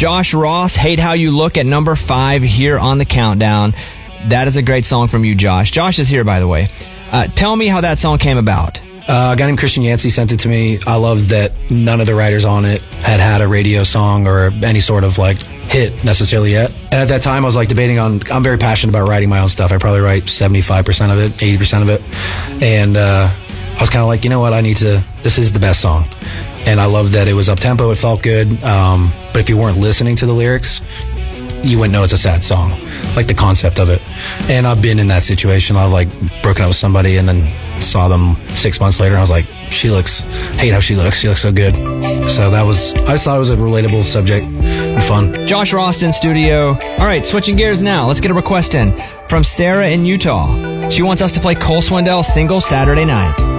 Josh Ross, Hate How You Look at number 5 here on the countdown. That is a great song from you, Josh. Josh is here, by the way. Tell me how that song came about. A guy named Christian Yancey sent it to me. I loved that none of the writers on it had a radio song or any sort of like hit necessarily yet. And at that time I was like debating on, I'm very passionate about writing my own stuff. I probably write 75% of it, 80% of it. And I was kind of like, you know what, this is the best song. And I loved that it was up-tempo, it felt good. But if you weren't listening to the lyrics, you wouldn't know it's a sad song, like the concept of it. And I've been in that situation. I've like broken up with somebody and then saw them 6 months later and I was like, hate how she looks so good. So I just thought it was a relatable subject and fun. Josh Ross in studio. All right, switching gears now. Let's get a request in from Sarah in Utah. She wants us to play Cole Swindell's single Saturday Night.